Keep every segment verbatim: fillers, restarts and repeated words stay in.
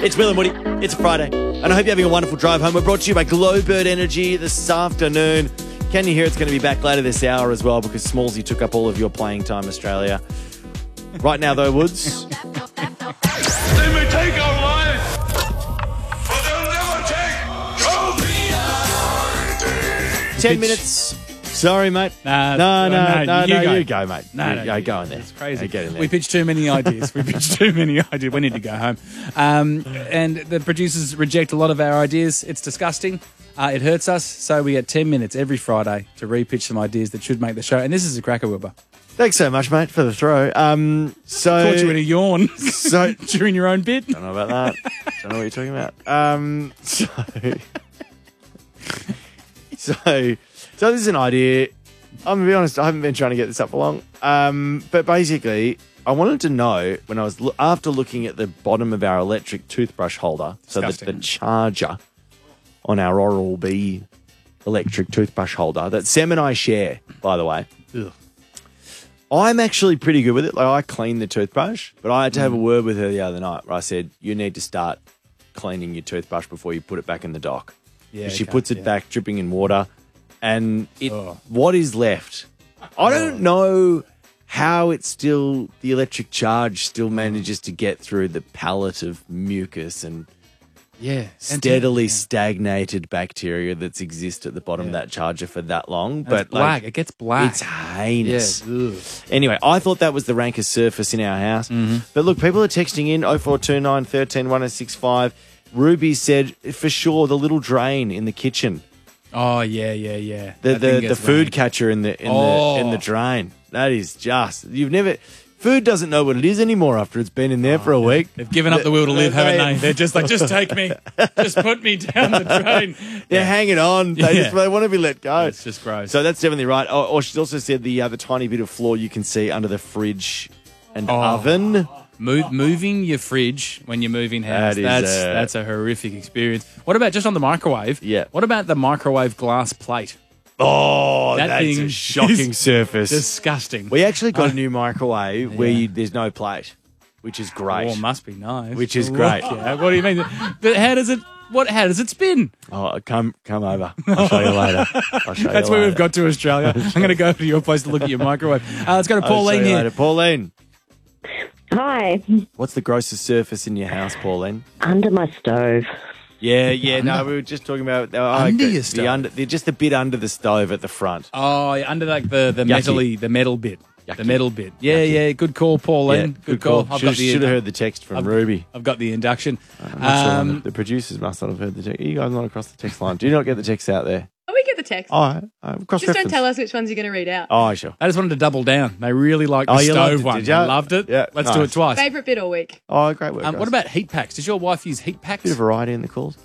It's Will and Woody. It's a Friday. And I hope you're having a wonderful drive home. We're brought to you by Glowbird Energy this afternoon. Can you hear it's going to be back later this hour as well because Smallsy took up all of your playing time, Australia. Right now, though, Woods. They may take our lives, but they'll never take trophies. Ten minutes. Sorry, mate. Nah, no, no, no, no, you no, go. you go, mate. No, you, no, go, you go in there. It's crazy. Yeah, get in there. We pitched too many ideas. We pitched too many ideas. We need to go home. Um, and the producers reject a lot of our ideas. It's disgusting. Uh, it hurts us. So we get ten minutes every Friday to re-pitch some ideas that should make the show. And this is a cracker, Wilbur. Thanks so much, mate, for the throw. Um, so Caught you in a yawn So during your own bit. Don't know about that. Don't know what you're talking about. Um, so, so, so this is an idea. I'm gonna be honest. I haven't been trying to get this up for long. Um, but basically, I wanted to know when I was lo- after looking at the bottom of our electric toothbrush holder, so the, Disgusting. the charger on our Oral-B electric toothbrush holder that Sam and I share, by the way. Ugh. I'm actually pretty good with it. Like I clean the toothbrush, but I had to have a word with her the other night where I said, you need to start cleaning your toothbrush before you put it back in the dock. Yeah, she okay, puts it yeah. back dripping in water and it Oh. what is left? I don't know how it's still, the electric charge still manages to get through the pallet of mucus and Yeah. steadily yeah. stagnated bacteria that's exist at the bottom of Yeah. that charger for that long. It's But black. like, it gets black. it's heinous. Yeah. Ugh. Anyway, I thought that was the rankest surface in our house. Mm-hmm. But look, people are texting in oh four two nine, one three, one oh six five. Ruby said, for sure, the little drain in the kitchen. Oh, yeah, yeah, yeah. The That thing the, the gets food rank. catcher in the in Oh. the in the drain. That is just you've never food doesn't know what it is anymore after it's been in there for a week. They've given up the will to live, haven't they? They're just like, just take me. Just put me down the drain. They're hanging on. They Yeah. just they want to be let go. It's just gross. So that's definitely right. Oh, or she's also said the uh, the tiny bit of floor you can see under the fridge and Oh. oven. Move, moving your fridge when you're moving house, That is, that's uh, that's a horrific experience. What about just on the microwave? Yeah. What about the microwave glass plate? Oh, That that's thing a shocking is surface. Disgusting. We actually got a new microwave where Yeah. you, there's no plate, which is great. Oh, must be nice. Which is great. Yeah, what do you mean? But how does it? What? How does it spin? Oh, come come over. I'll show you later. I'll show That's you where later. we've got to, Australia. I'm going to go to your place to look at your microwave. Uh, let's go to I'll show Pauline you here. later. Pauline, Hi, what's the grossest surface in your house, Pauline? under my stove. Yeah, yeah. No, we were just talking about oh, Under the, your the stove? under, the, just a bit under the stove at the front. Oh, yeah, under like the the Yucky. metally, the metal bit, the Yucky. metal bit. Yeah, Yucky. yeah. Good call, Pauline. Yeah, good, call. I've Should, got the should have heard the text from I've- Ruby. I've got the induction. I'm not sure. Um, The producers must not have heard the text. You guys not across the text line. Do you not get the text out there? Oh, we get the text. Oh, I, I, cross Just don't reference. tell us which ones you're going to read out. Oh, sure. I just wanted to double down. They really liked the Oh, you loved stove it, one. did ya? They loved it. Yeah, Let's do nice. it twice. Favourite bit all week. Oh, great work. Um, guys. what about heat packs? Does your wife use heat packs? Bit of variety in the calls.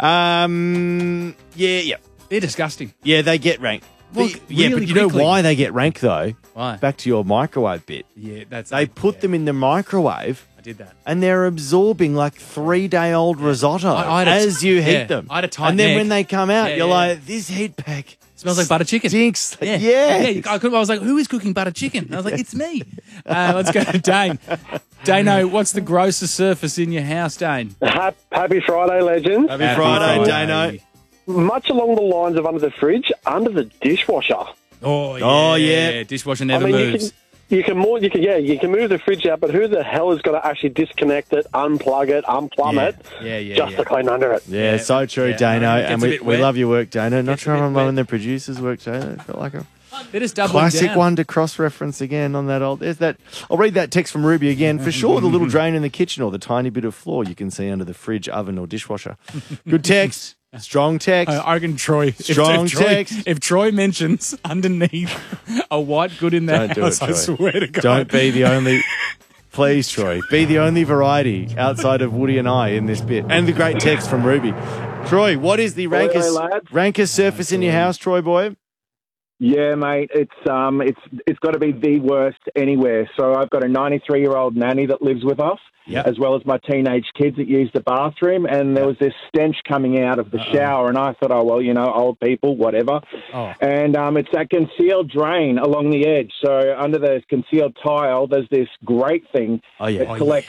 Um, yeah, yeah. They're disgusting. Yeah, they get rank. Well, The- yeah, really but you know quickly. why they get rank, though? Why? Back to your microwave bit. Yeah, that's. They put yeah, them in the microwave I did that. and they're absorbing like three-day-old risotto I- I had a- as you heat yeah, them. I had a tight And then neck. when they come out, Yeah, you're yeah. like, this heat pack Smells like butter chicken. stinks. Yeah, Yeah. yeah. I, could, I was like, "Who is cooking butter chicken?" And I was like, "It's me." Uh, let's go to Dane. Dano, what's the grossest surface in your house, Dane? Hap- Happy Friday, legends. Happy Happy Friday, Friday. Dano. Much along the lines of under the fridge, under the dishwasher. Oh yeah, Oh, yeah. Dishwasher never I mean, moves. you can you can more you can yeah you can move the fridge out, but who the hell is going to actually disconnect it, unplug it, unplumb Yeah. it, Yeah, yeah, just yeah. to clean under it? Yeah, Yeah. so true, Yeah. Dano. It gets And a we, bit we wet. love your work, Dano. Not Gets a sure bit I'm loving wet. the producers' work, Dano. I felt like a They're just doubling classic down. one to cross-reference again on that old. There's that. I'll read that text from Ruby again. For sure, the little drain in the kitchen or the tiny bit of floor you can see under the fridge, oven, or dishwasher. Good text. Strong text. Uh, I reckon Troy. if- Strong if, Troy, text. If Troy mentions underneath a white good in that Don't do it, house, I Troy. swear to God. Don't be the only. Please, Troy, be the only variety outside of Woody and I in this bit. And the great text from Ruby. Troy, what is the Hello, rankest, lads. rankest surface in your house, Troy boy? Yeah, mate, it's um, it's it's got to be the worst anywhere. So I've got a ninety-three-year-old nanny that lives with us, Yep. as well as my teenage kids that use the bathroom. And there was this stench coming out of the shower, and I thought, oh well, you know, old people, whatever. Oh. And um, it's that concealed drain along the edge. So under the concealed tile, there's this grate thing Oh, yeah. that Oh, collects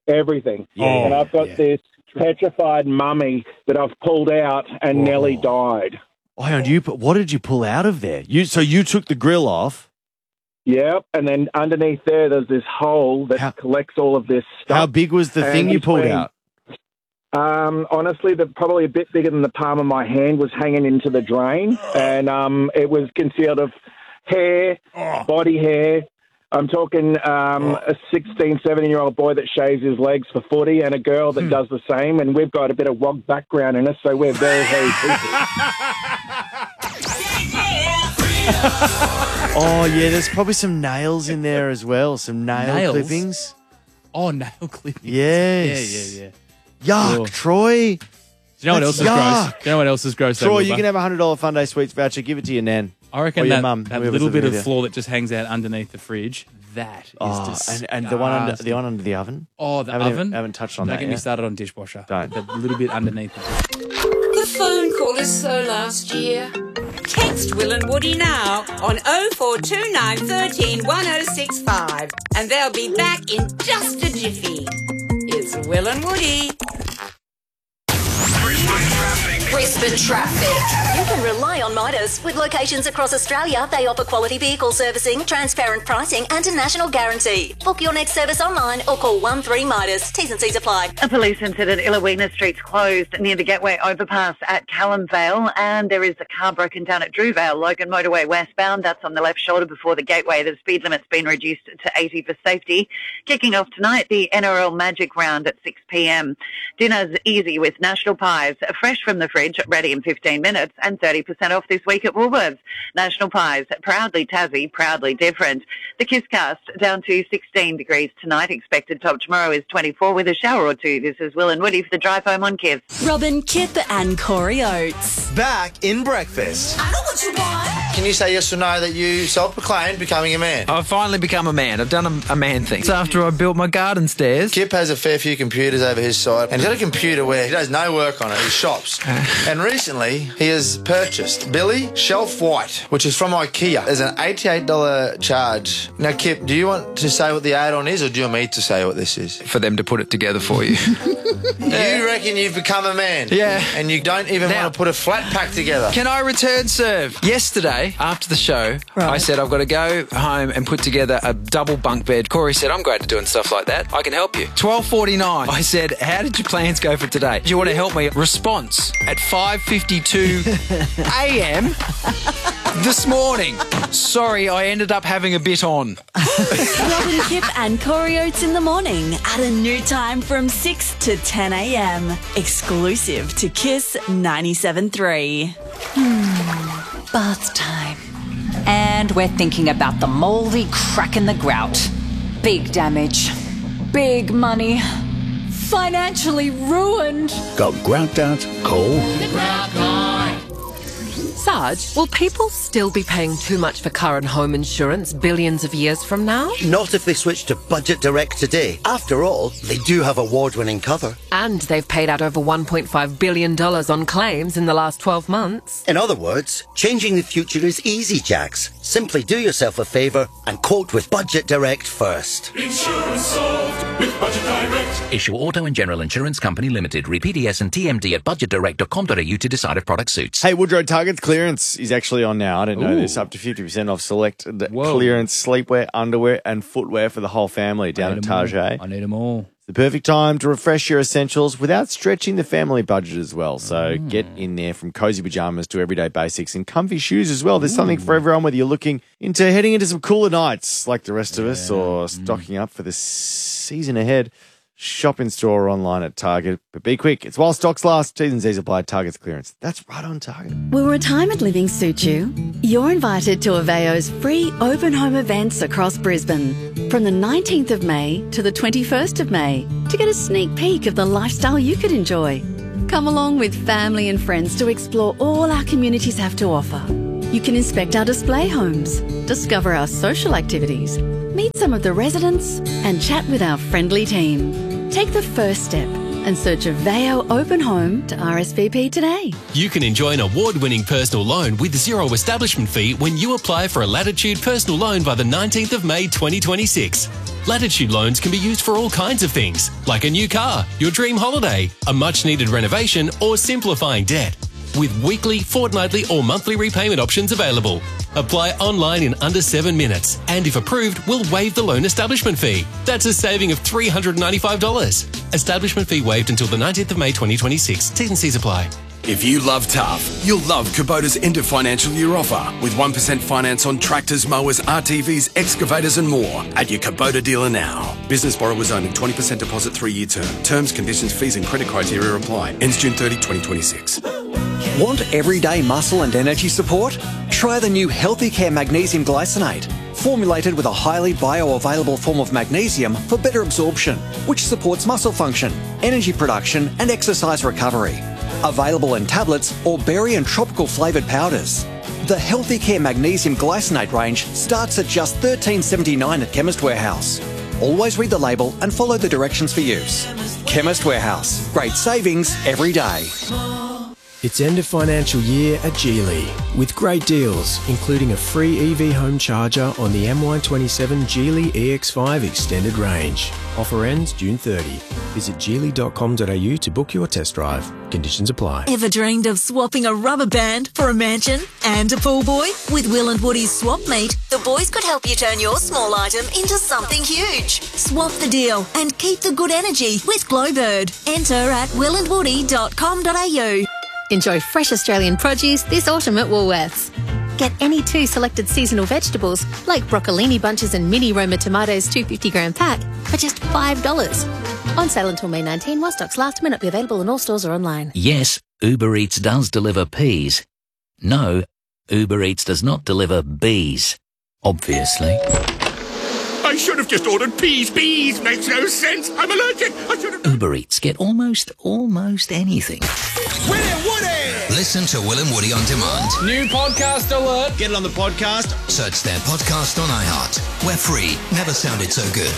everything. Yeah, and I've got yeah. this petrified mummy that I've pulled out and nearly died. Oh, hang on, you, what did you pull out of there? You So you took the grill off. Yep, and then underneath there, there's this hole that How- collects all of this stuff. How big was the And thing you pulled between- out? Um, honestly, the, probably a bit bigger than the palm of my hand was hanging into the drain, and um, it was concealed of hair, body hair. I'm talking um, a sixteen, seventeen-year-old boy that shaves his legs for footy and a girl that does the same, and we've got a bit of wog background in us, so we're very hairy people. Oh, yeah, there's probably some nails in there as well, some nail Nails? clippings. Oh, nail clippings. Yes. Yeah, yeah, yeah. Yuck, Oh. Troy. Do you know what That's else is gross? yuck. Do you know what else is gross? Troy, though, you Wilbur? can have a one hundred dollars Fun Day Sweets voucher. Give it to your nan. I reckon or your that, mum, that whoever's little bit living of with you. floor that just hangs out underneath the fridge, that is Oh, disgusting. and, and the one under the one under the oven. Oh, the haven't oven? Even, haven't touched on Don't that get me yet. started on dishwasher. Don't. The little bit underneath the The phone call is so last year. Text Will and Woody now on oh four two nine, one three, one oh six five and they'll be back in just a jiffy. It's Will and Woody. Brisbane traffic. You can rely on Midas. With locations across Australia, they offer quality vehicle servicing, transparent pricing and a national guarantee. Book your next service online or call one three Midas. T's and C's apply. A police incident, Illawina Street's closed near the Gateway overpass at Callum Vale, and there is a car broken down at Drewvale, Logan Motorway westbound. That's on the left shoulder before the Gateway. The speed limit's been reduced to eighty for safety. Kicking off tonight, the N R L Magic Round at six p.m. Dinner's easy with National Pies, fresh from the fridge, ready in fifteen minutes, and thirty percent off this week at Woolworths. National Pies, proudly Tassie, proudly different. The Kisscast down to sixteen degrees tonight. Expected top tomorrow is twenty-four with a shower or two. This is Will and Woody for the drive home on Kiss. Robin, Kip and Corey Oates. Back in breakfast. I know what you want. Can you say yes or no that you self-proclaimed becoming a man? I've finally become a man. I've done a, a man thing. It's after I built my garden stairs. Kip has a fair few computers over his side, and he's got a computer where he does no work on it. He shops. And recently, he has purchased Billy Shelf White, which is from IKEA. There's an eighty-eight dollars charge. Now, Kip, do you want to say what the add-on is, or do you want me to say what this is? For them to put it together for you. You reckon you've become a man? Yeah. And you don't even Now- want to put a flat pack together? Can I return serve? Yesterday, after the show, I said I've got to go home and put together a double bunk bed. Corey said, I'm great at doing stuff like that. I can help you. twelve forty-nine. I said, how did your plans go for today? Do you want to help me? Response at five fifty-two a.m. this morning. Sorry, I ended up having a bit on. Robin, Kip and Corey Oates in the morning at a new time from six to ten a.m. Exclusive to Kiss ninety-seven point three. Hmm, bath time. And we're thinking about the mouldy crack in the grout. Big damage. Big money. Financially ruined. Got grout out? Cool. The Grout Guy. Sarge, will people still be paying too much for car and home insurance billions of years from now? Not if they switch to Budget Direct today. After all, they do have award-winning cover. And they've paid out over one point five billion dollars on claims in the last twelve months. In other words, changing the future is easy, Jax. Simply do yourself a favour and quote with Budget Direct first. Insurance solved with Budget Direct. Issue Auto and General Insurance Company Limited. Read P D S and T M D at budget direct dot com dot a u to decide if product suits. Hey, Woodrow, Target's clearance is actually on now. I didn't know Ooh. this. Up to fifty percent off select the Whoa. clearance sleepwear, underwear, and footwear for the whole family down at Target. I need them all. It's the perfect time to refresh your essentials without stretching the family budget as well. So Mm. get in there from cozy pajamas to everyday basics and comfy shoes as well. There's something for everyone, whether you're looking into heading into some cooler nights like the rest of us or stocking up for the season ahead. Shop in store or online at Target. But be quick. It's while stocks last. T's and C's apply. Target's clearance. That's right on Target. Will retirement living suit you? You're invited to Aveo's free open home events across Brisbane from the nineteenth of May to the twenty-first of May to get a sneak peek of the lifestyle you could enjoy. Come along with family and friends to explore all our communities have to offer. You can inspect our display homes, discover our social activities, meet some of the residents, and chat with our friendly team. Take the first step and search Aveo Open Home to R S V P today. You can enjoy an award-winning personal loan with zero establishment fee when you apply for a Latitude personal loan by the nineteenth of May twenty twenty-six. Latitude loans can be used for all kinds of things, like a new car, your dream holiday, a much-needed renovation, or simplifying debt. With weekly, fortnightly, or monthly repayment options available. Apply online in under seven minutes, and if approved, we'll waive the loan establishment fee. That's a saving of three hundred ninety-five dollars. Establishment fee waived until the nineteenth of May twenty twenty-six. T's and C's apply. If you love tough, you'll love Kubota's end of financial year offer with one percent finance on tractors, mowers, R T Vs, excavators and more at your Kubota dealer now. Business borrowers only, twenty percent deposit, three-year term. Terms, conditions, fees and credit criteria apply. Ends June thirtieth, twenty twenty-six. Want everyday muscle and energy support? Try the new Healthy Care Magnesium Glycinate, formulated with a highly bioavailable form of magnesium for better absorption, which supports muscle function, energy production and exercise recovery. Available in tablets or berry and tropical flavoured powders. The Healthy Care Magnesium Glycinate range starts at just thirteen dollars seventy-nine at Chemist Warehouse. Always read the label and follow the directions for use. Chemist Warehouse. Great savings every day. It's end of financial year at Geely, with great deals, including a free E V home charger on the M Y twenty-seven Geely E X five Extended Range. Offer ends June thirtieth. Visit geely dot com dot a u to book your test drive. Conditions apply. Ever dreamed of swapping a rubber band for a mansion and a pool boy? With Will and Woody's Swap Meet, The boys could help you turn your small item into something huge. swap the deal and keep the good energy with Glowbird. Enter at will and woody dot com dot a u. Enjoy fresh Australian produce this autumn at Woolworths. Get any two selected seasonal vegetables, like broccolini bunches and mini Roma tomatoes two hundred fifty gram pack, for just five dollars. On sale until May nineteenth, while stocks last. May not be available in all stores or online. Yes, Uber Eats does deliver peas. No, Uber Eats does not deliver bees. Obviously. I should have just ordered peas. Bees makes no sense. I'm allergic. I should have... Uber Eats get almost, almost anything. Will and Woody! Listen to Will and Woody on demand. New podcast alert. Get it on the podcast. Search their podcast on iHeart. We're free. Never sounded so good.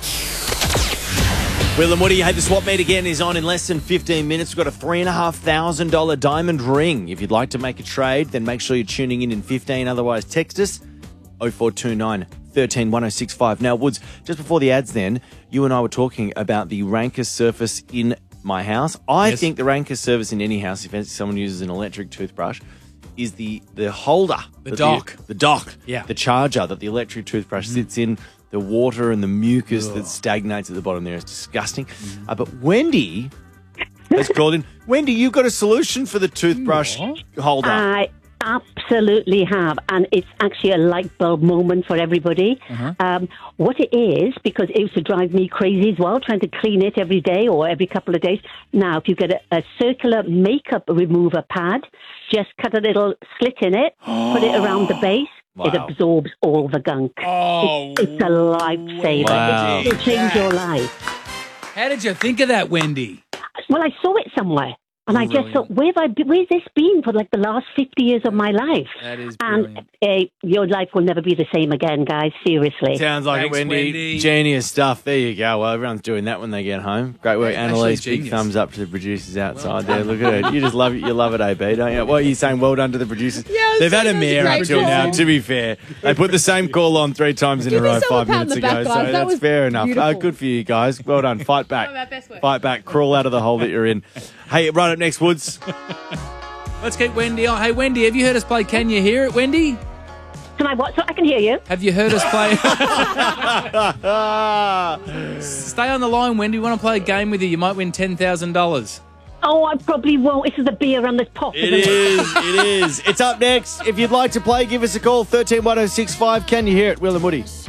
Will and Woody, hey, the swap meet again is on in less than fifteen minutes. We've got a three thousand five hundred dollars diamond ring. If you'd like to make a trade, then make sure you're tuning in in fifteen. Otherwise, text us oh four two nine, one three, one oh six five. Now, Woods, just before the ads then, you and I were talking about the rankest surface in my house. I yes. think the rankest surface in any house, if someone uses an electric toothbrush, is the, the holder. The dock. The, the dock. Yeah. The charger that the electric toothbrush mm. sits in. The water and the mucus Ugh. that stagnates at the bottom there is disgusting. Mm. Uh, but Wendy has called in. Wendy, you've got a solution for the toothbrush what? holder. I absolutely have, and it's actually a light bulb moment for everybody. Uh-huh. Um, what it is, because it used to drive me crazy as well, trying to clean it every day or every couple of days. Now, if you get a, a circular makeup remover pad, just cut a little slit in it, put it around the base. Wow. It absorbs all the gunk. Oh, it's, it's a lifesaver. Wow. It will change your life. How did you think of that, Wendy? Well, I saw it somewhere. And brilliant. I just thought, where have I been, where's this been for like the last fifty years of my life? That is brilliant. And uh, your life will never be the same again, guys. Seriously. Sounds like Thanks, it, Wendy. Wendy. Genius stuff. There you go. Well, everyone's doing that when they get home. Great work, yeah, Annalise. Big thumbs up to the producers outside well there. Look at it. You just love it. You love it, A B, don't you? What are you saying? Well done to the producers. Yeah, They've had a mare until call. now, to be fair. They put the same call on three times in Give a row yourself five a pat on minutes the back, ago. guys. So That that's was fair enough. beautiful. Oh, good for you guys. Well done. Fight back. Oh, our best work. Fight back. Crawl out of the hole that you're in. Hey, right up next, Woods. Let's keep Wendy on. Hey, Wendy, have you heard us play Can You Hear It, Wendy? Can I what? So I can hear you. Have you heard us play? Stay on the line, Wendy. We want to play a game with you. You might win ten thousand dollars. Oh, I probably won't. This is the beer on this pot. It is. It is. It's up next. If you'd like to play, give us a call. one three one oh six five. Can you hear it? Will and Woody.